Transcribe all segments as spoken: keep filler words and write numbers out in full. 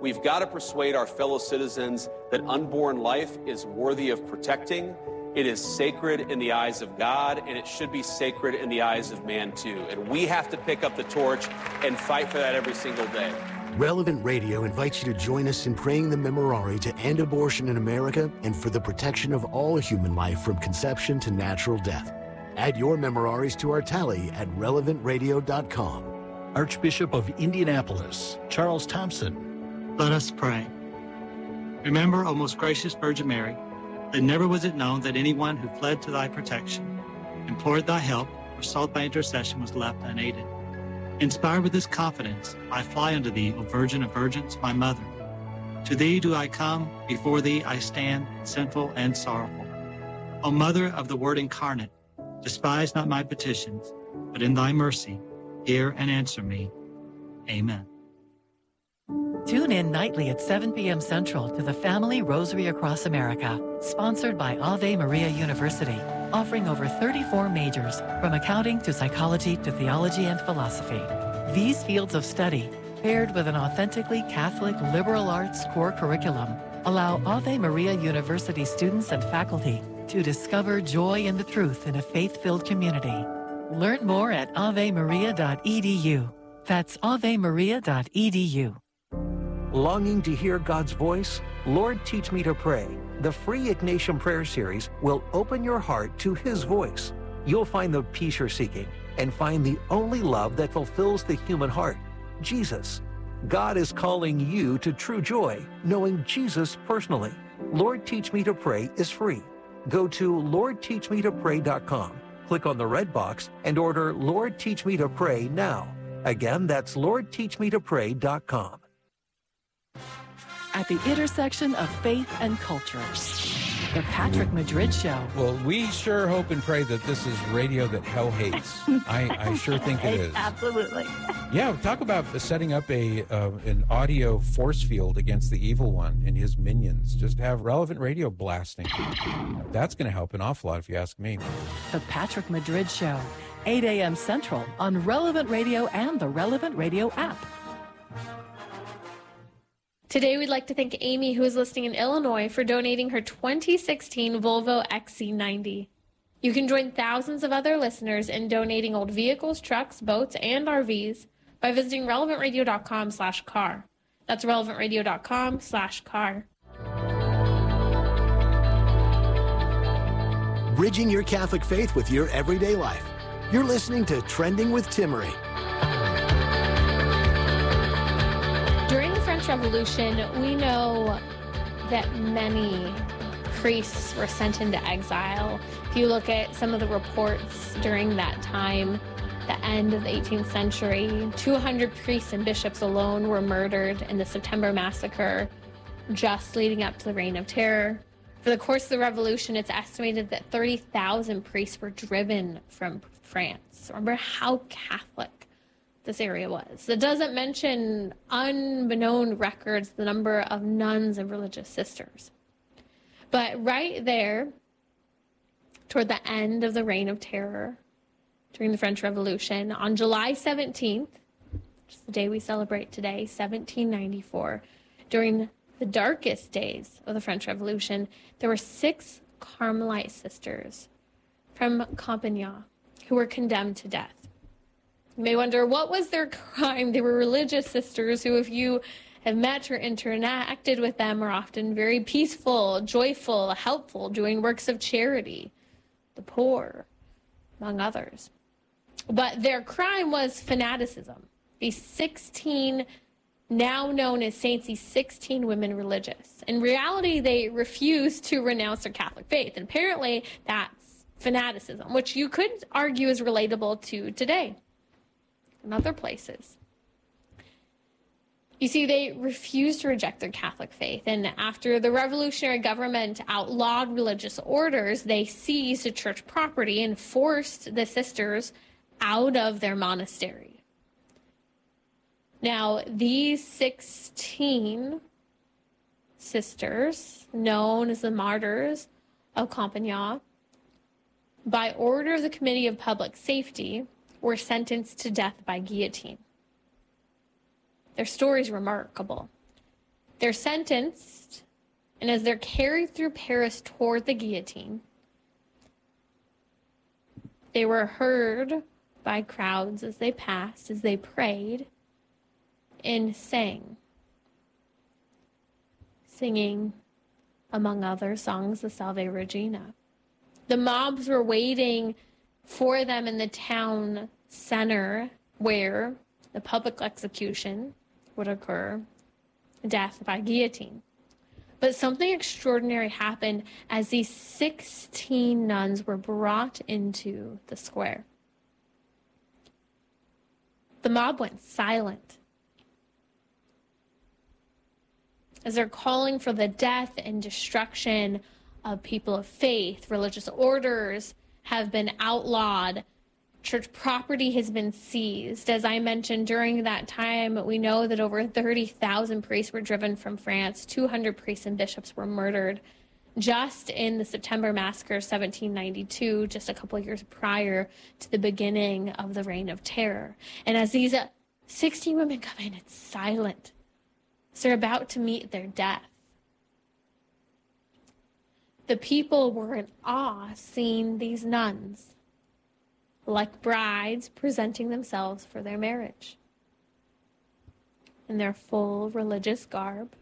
We've got to persuade our fellow citizens that unborn life is worthy of protecting. It is sacred in the eyes of God, and it should be sacred in the eyes of man, too. And we have to pick up the torch and fight for that every single day. Relevant Radio invites you to join us in praying the Memorare to end abortion in America and for the protection of all human life from conception to natural death. Add your Memoraries to our tally at relevant radio dot com. Archbishop of Indianapolis, Charles Thompson. Let us pray. Remember, O most gracious Virgin Mary, that never was it known that anyone who fled to thy protection, implored thy help, or sought thy intercession was left unaided. Inspired with this confidence, I fly unto thee, O Virgin of Virgins, my mother. To thee do I come, before thee I stand, sinful and sorrowful. O Mother of the Word incarnate, despise not my petitions, but in thy mercy, hear and answer me. Amen. Tune in nightly at seven p.m. Central to the Family Rosary Across America, sponsored by Ave Maria University, offering over thirty-four majors, from accounting to psychology to theology and philosophy. These fields of study, paired with an authentically Catholic liberal arts core curriculum, allow Ave Maria University students and faculty to discover joy in the truth in a faith-filled community. Learn more at ave maria dot e d u. That's ave maria dot e d u. Longing to hear God's voice? Lord, Teach Me to Pray. The free Ignatian Prayer Series will open your heart to His voice. You'll find the peace you're seeking and find the only love that fulfills the human heart, Jesus. God is calling you to true joy, knowing Jesus personally. Lord, Teach Me to Pray is free. Go to lord teach me to pray dot com, click on the red box, and order Lord, Teach Me to Pray now. Again, that's lord teach me to pray dot com. At the intersection of faith and culture, The Patrick Madrid Show. Well, we sure hope and pray that this is radio that hell hates. I, I sure think it is. Absolutely. Yeah, talk about setting up a uh, an audio force field against the evil one and his minions. Just have relevant radio blasting. That's going to help an awful lot, if you ask me. The Patrick Madrid Show, eight a.m. Central on Relevant Radio and the Relevant Radio app. Today, we'd like to thank Amy, who is listening in Illinois, for donating her twenty sixteen Volvo X C ninety. You can join thousands of other listeners in donating old vehicles, trucks, boats, and R Vs by visiting relevant radio dot com slash car. That's relevant radio dot com slash car. Bridging your Catholic faith with your everyday life. You're listening to Trending with Timmerie. During the French Revolution, we know that many priests were sent into exile. If you look at some of the reports during that time, the end of the eighteenth century, two hundred priests and bishops alone were murdered in the September Massacre, just leading up to the Reign of Terror. For the course of the revolution, it's estimated that thirty thousand priests were driven from France. Remember how Catholic this area was. It doesn't mention, unbeknown records, the number of nuns and religious sisters. But right there, toward the end of the Reign of Terror, during the French Revolution, on July seventeenth, which is the day we celebrate today, seventeen ninety-four, during the darkest days of the French Revolution, there were six Carmelite sisters from Compiègne who were condemned to death. You may wonder, what was their crime? They were religious sisters who, if you have met or interacted with them, are often very peaceful, joyful, helpful, doing works of charity, the poor, among others. But their crime was fanaticism. These sixteen, now known as saints, these sixteen women religious. In reality, they refused to renounce their Catholic faith. And apparently, that's fanaticism, which you could argue is relatable to today and other places. You see, they refused to reject their Catholic faith, and after the revolutionary government outlawed religious orders, they seized church property and forced the sisters out of their monastery. Now, these sixteen sisters, known as the Martyrs of Compiègne, by order of the Committee of Public Safety, were sentenced to death by guillotine. Their story is remarkable. They're sentenced, and as they're carried through Paris toward the guillotine, they were heard by crowds as they passed, as they prayed and sang, singing, among other songs, the Salve Regina. The mobs were waiting for them in the town center where the public execution would occur, death by guillotine. But something extraordinary happened as these sixteen nuns were brought into the square. The mob went silent as they're calling for the death and destruction of people of faith. Religious orders have been outlawed. Church property has been seized. As I mentioned, during that time, we know that over thirty thousand priests were driven from France. two hundred priests and bishops were murdered just in the September massacre of seventeen ninety-two, just a couple of years prior to the beginning of the Reign of Terror. And as these uh, sixteen women come in, it's silent. So they're about to meet their death. The people were in awe seeing these nuns, like brides presenting themselves for their marriage in their full religious garb.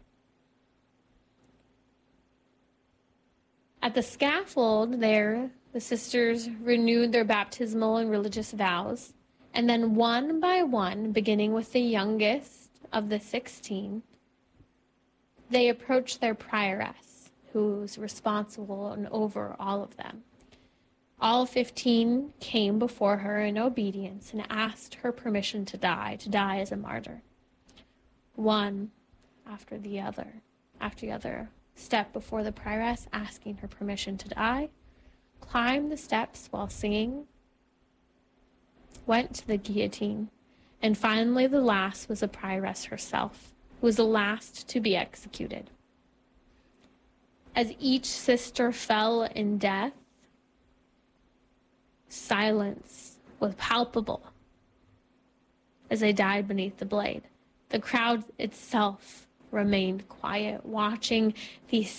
At the scaffold there, the sisters renewed their baptismal and religious vows, and then one by one, beginning with the youngest of the sixteen, they approached their prioress, who's responsible and over all of them. All fifteen came before her in obedience and asked her permission to die, to die as a martyr. One after the other, after the other, stepped before the prioress, asking her permission to die, climbed the steps while singing, went to the guillotine, and finally the last was the prioress herself, who was the last to be executed. As each sister fell in death, silence was palpable as they died beneath the blade. The crowd itself remained quiet, watching these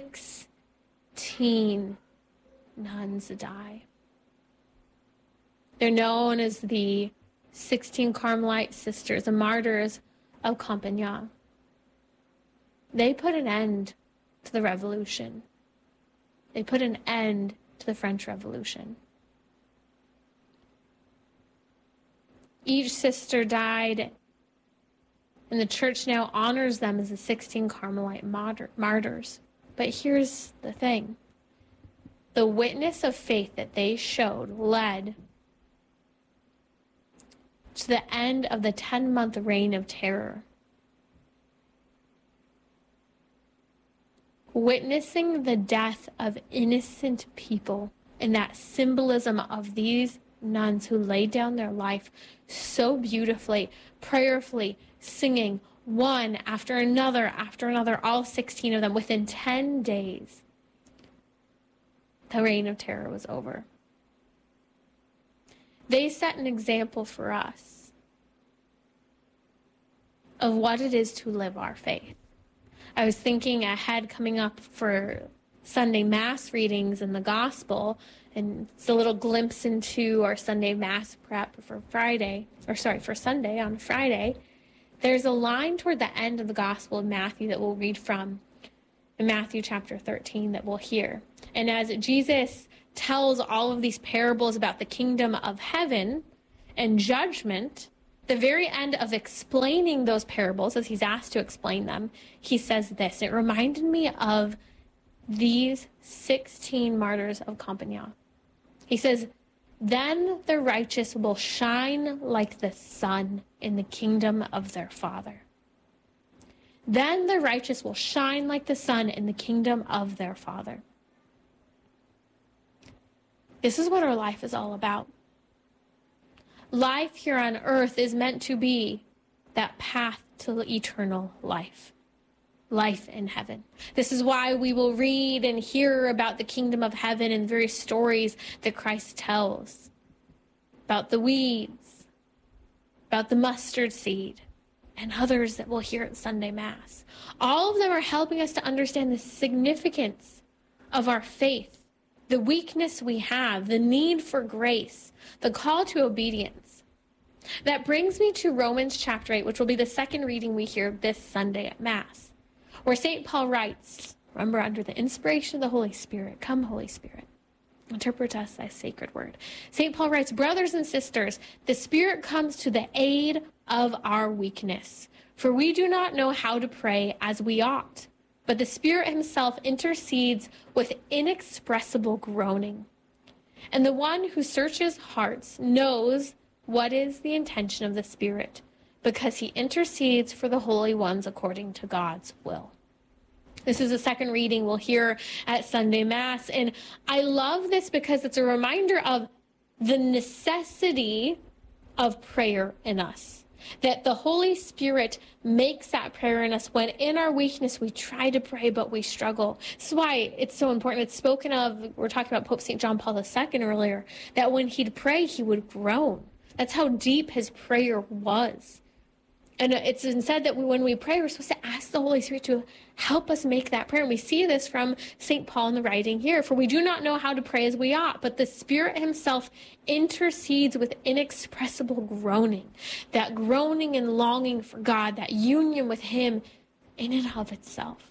sixteen nuns die. They're known as the sixteen Carmelite sisters, the martyrs of Compiègne. They put an end to the revolution. They put an end to the French Revolution. Each sister died, and the church now honors them as the sixteen Carmelite martyrs. But here's the thing. The witness of faith that they showed led to the end of the ten-month reign of terror. Witnessing the death of innocent people and that symbolism of these nuns who laid down their life so beautifully, prayerfully, singing one after another, after another, all sixteen of them, within ten days, the reign of terror was over. They set an example for us of what it is to live our faith. I was thinking ahead coming up for Sunday Mass readings in the Gospel, and it's a little glimpse into our Sunday Mass prep for Friday, or sorry, for Sunday on Friday. There's a line toward the end of the Gospel of Matthew that we'll read from in Matthew chapter thirteen that we'll hear. And as Jesus tells all of these parables about the kingdom of heaven and judgment, the very end of explaining those parables, as he's asked to explain them, he says this. It reminded me of these sixteen martyrs of Compiègne. He says, "Then the righteous will shine like the sun in the kingdom of their Father." Then the righteous will shine like the sun in the kingdom of their Father. This is what our life is all about. Life here on earth is meant to be that path to eternal life. Life in heaven. This is why we will read and hear about the kingdom of heaven and various stories that Christ tells. About the weeds, about the mustard seed, and others that we'll hear at Sunday Mass. All of them are helping us to understand the significance of our faith, the weakness we have, the need for grace, the call to obedience. That brings me to Romans chapter eight, which will be the second reading we hear this Sunday at Mass, where Saint Paul writes, remember, under the inspiration of the Holy Spirit, come, Holy Spirit, interpret us thy sacred word. Saint Paul writes, brothers and sisters, the Spirit comes to the aid of our weakness, for we do not know how to pray as we ought, but the Spirit himself intercedes with inexpressible groaning. And the one who searches hearts knows what is the intention of the Spirit, because he intercedes for the holy ones according to God's will. This is the second reading we'll hear at Sunday Mass, and I love this because it's a reminder of the necessity of prayer in us, that the Holy Spirit makes that prayer in us when in our weakness we try to pray but we struggle. This is why it's so important. It's spoken of, we're talking about Pope Saint John Paul the Second earlier, that when he'd pray, he would groan. That's how deep his prayer was. And it's been said that when we pray, we're supposed to ask the Holy Spirit to help us make that prayer. And we see this from Saint Paul in the writing here. For we do not know how to pray as we ought, but the Spirit himself intercedes with inexpressible groaning. That groaning and longing for God, that union with him in and of itself.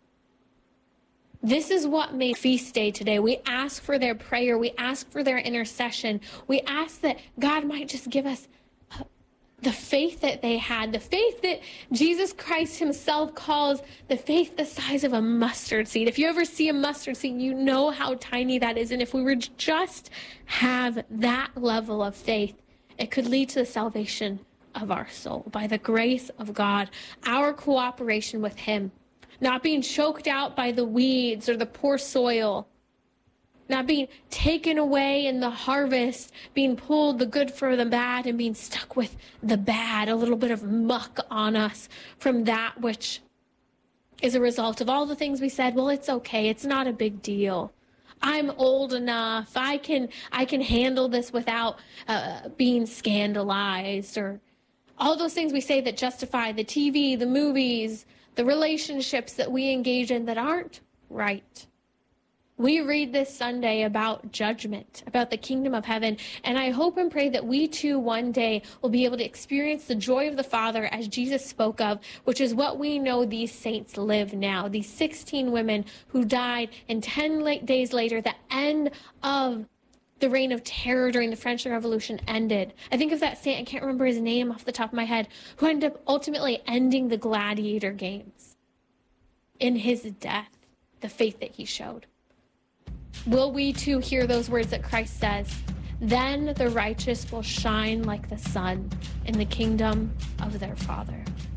This is what made Feast Day today. We ask for their prayer. We ask for their intercession. We ask that God might just give us the faith that they had, the faith that Jesus Christ himself calls the faith the size of a mustard seed. If you ever see a mustard seed, you know how tiny that is. And if we were to just have that level of faith, it could lead to the salvation of our soul by the grace of God, our cooperation with him, not being choked out by the weeds or the poor soil, not being taken away in the harvest, being pulled the good for the bad and being stuck with the bad, a little bit of muck on us from that which is a result of all the things we said. Well, it's okay. It's not a big deal. I'm old enough. I can I can handle this without uh, being scandalized, or all those things we say that justify the T V, the movies, the relationships that we engage in that aren't right. We read this Sunday about judgment, about the kingdom of heaven, and I hope and pray that we too one day will be able to experience the joy of the Father as Jesus spoke of, which is what we know these saints live now. These sixteen women who died, and ten days later, the end of the reign of terror during the French Revolution ended. I think of that saint, I can't remember his name off the top of my head, who ended up ultimately ending the gladiator games in his death, the faith that he showed. Will we too hear those words that Christ says, then the righteous will shine like the sun in the kingdom of their Father.